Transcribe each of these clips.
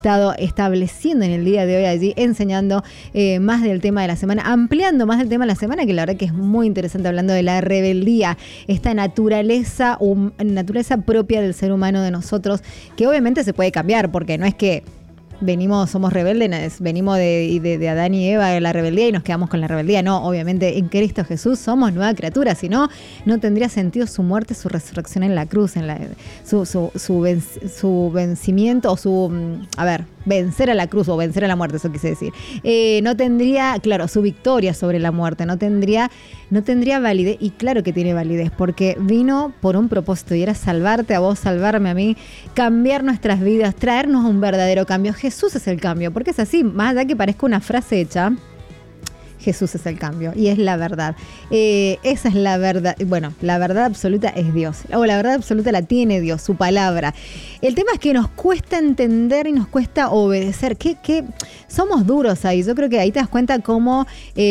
estado estableciendo en el día de hoy allí, enseñando más del tema de la semana, ampliando más del tema de la semana, que la verdad que es muy interesante, hablando de la rebeldía, esta naturaleza propia del ser humano, de nosotros, que obviamente se puede cambiar, porque no es que somos rebeldes, venimos de Adán y Eva de la rebeldía y nos quedamos con la rebeldía. No, obviamente en Cristo Jesús somos nueva criatura, si no, no tendría sentido su muerte, su resurrección en la cruz, su vencimiento, o vencer a la cruz o vencer a la muerte, eso quise decir. No tendría, claro, su victoria sobre la muerte, no tendría validez, y claro que tiene validez, porque vino por un propósito, y era salvarte a vos, salvarme a mí, cambiar nuestras vidas, traernos un verdadero cambio. Jesús es el cambio, porque es así, más allá que parezca una frase hecha, Jesús es el cambio y es la verdad. Esa es la verdad. Bueno, la verdad absoluta es Dios. O la verdad absoluta la tiene Dios, su palabra. El tema es que nos cuesta entender y nos cuesta obedecer. Que somos duros ahí. Yo creo que ahí te das cuenta cómo,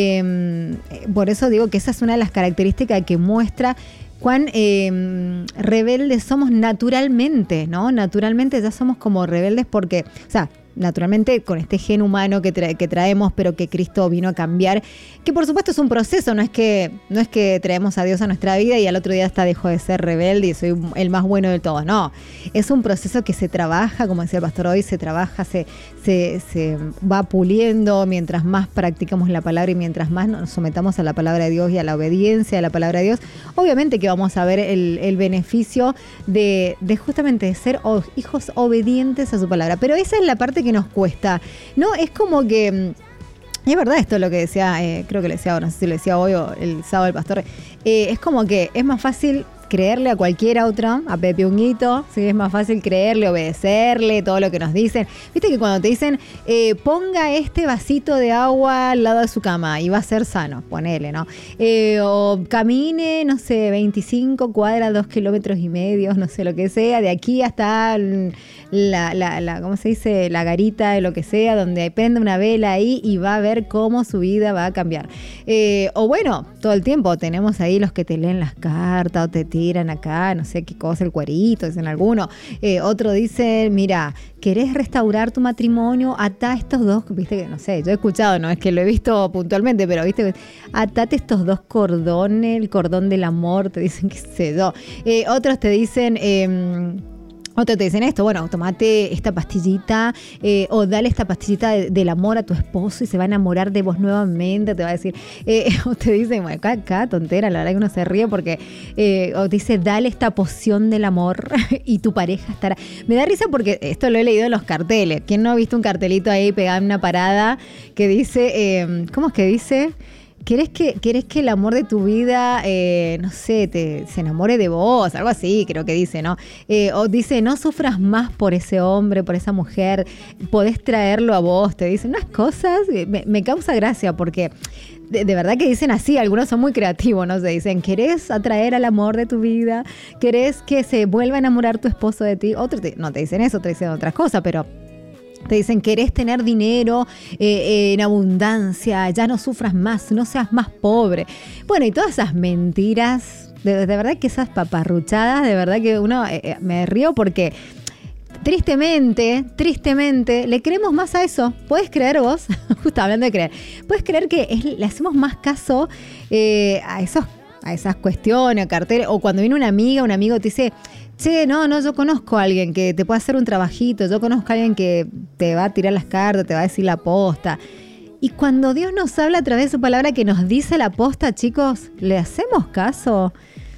por eso digo que esa es una de las características que muestra cuán rebeldes somos naturalmente, ¿no? Naturalmente ya somos como rebeldes porque, o sea, naturalmente con este gen humano que traemos, pero que Cristo vino a cambiar, que por supuesto es un proceso, no es que traemos a Dios a nuestra vida y al otro día dejó de ser rebelde y soy el más bueno de todos, no, es un proceso que se trabaja, como decía el pastor hoy, se trabaja, se va puliendo mientras más practicamos la palabra y mientras más nos sometamos a la palabra de Dios y a la obediencia a la palabra de Dios, obviamente que vamos a ver el beneficio de justamente de ser hijos obedientes a su palabra, pero esa es la parte que nos cuesta, ¿no? Es como que, y es verdad esto lo que decía, creo que le decía, no sé si lo decía hoy o el sábado el pastor, es como que es más fácil creerle a cualquier otro, a Pepe Unguito, ¿sí? Es más fácil creerle, obedecerle, todo lo que nos dicen. Viste que cuando te dicen, ponga este vasito de agua al lado de su cama y va a ser sano, ponele, ¿no? O camine, no sé, 25 cuadras, 2,5 kilómetros, no sé lo que sea, de aquí hasta ¿cómo se dice? La garita, de lo que sea, donde prende una vela ahí y va a ver cómo su vida va a cambiar. O bueno, todo el tiempo tenemos ahí los que te leen las cartas o te tiran acá, no sé qué cosa, el cuerito, dicen algunos. Otro dice, mira, ¿querés restaurar tu matrimonio? Atá estos dos, viste que no sé, yo he escuchado, no es que lo he visto puntualmente, pero viste, atate estos dos cordones, el cordón del amor, te dicen, qué sé yo. Otros te dicen, otros te dicen esto, bueno, tomate esta pastillita o dale esta pastillita del amor a tu esposo y se va a enamorar de vos nuevamente, te va a decir. O te dicen, bueno, acá tontera, la verdad que uno se ríe porque o te dice, dale esta poción del amor y tu pareja estará. Me da risa porque esto lo he leído en los carteles. ¿Quién no ha visto un cartelito ahí pegado en una parada que dice, ¿cómo es que dice? ¿Querés que el amor de tu vida, no sé, se enamore de vos? Algo así, creo que dice, ¿no? O dice, no sufras más por ese hombre, por esa mujer, podés traerlo a vos. Te dicen unas cosas, me causa gracia porque de verdad que dicen así, algunos son muy creativos, ¿no? Se dicen, ¿querés atraer al amor de tu vida? ¿Querés que se vuelva a enamorar tu esposo de ti? Otros no te dicen eso, te dicen otras cosas, pero te dicen, ¿querés tener dinero en abundancia? Ya no sufras más, no seas más pobre. Bueno, y todas esas mentiras, de verdad que esas paparruchadas, de verdad que uno me río porque tristemente, le creemos más a eso. ¿Puedes creer vos? Justo hablando de creer. ¿Puedes creer que le hacemos más caso a esas cuestiones, carteles? O cuando viene una amiga, un amigo te dice, che, no, yo conozco a alguien que te puede hacer un trabajito, yo conozco a alguien que te va a tirar las cartas, te va a decir la posta. Y cuando Dios nos habla a través de su palabra que nos dice la posta, chicos, ¿le hacemos caso?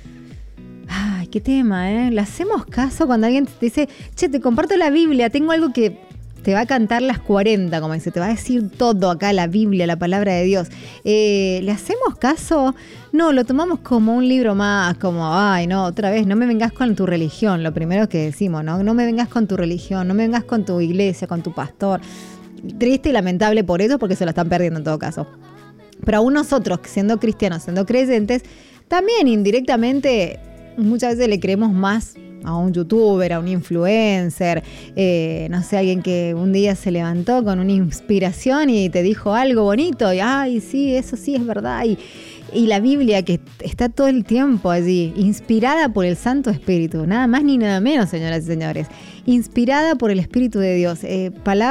Ay, qué tema, ¿eh? ¿Le hacemos caso cuando alguien te dice, che, te comparto la Biblia, tengo algo que te va a cantar las 40, como dice, te va a decir todo acá, la Biblia, la palabra de Dios? ¿Le hacemos caso? No, lo tomamos como un libro más, como, ay, no, otra vez, no me vengas con tu religión, lo primero que decimos, ¿no? No me vengas con tu religión, no me vengas con tu iglesia, con tu pastor. Triste y lamentable por eso, porque se lo están perdiendo en todo caso. Pero aún nosotros, siendo cristianos, siendo creyentes, también indirectamente muchas veces le creemos más a un youtuber, a un influencer, no sé, alguien que un día se levantó con una inspiración y te dijo algo bonito, y ay, sí, eso sí es verdad, y la Biblia que está todo el tiempo allí, inspirada por el Santo Espíritu, nada más ni nada menos, señoras y señores, inspirada por el Espíritu de Dios, palabras